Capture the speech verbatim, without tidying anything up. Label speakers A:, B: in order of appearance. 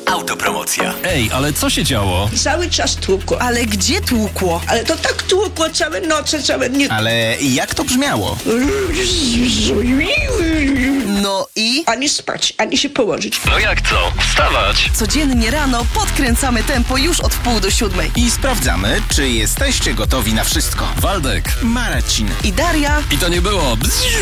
A: Autopromocja.
B: Ej, ale co się działo?
C: Cały czas tłukło.
D: Ale gdzie tłukło?
C: Ale to tak tłukło całe noce, całe dni.
A: Ale jak to brzmiało?
D: No i?
C: Ani spać, ani się położyć.
B: No jak to? Wstawać!
D: Codziennie rano podkręcamy tempo już od wpół do siódmej.
A: I sprawdzamy, czy jesteście gotowi na wszystko.
B: Waldek.
A: Marcin.
D: I Daria.
B: I to nie było... Bzz.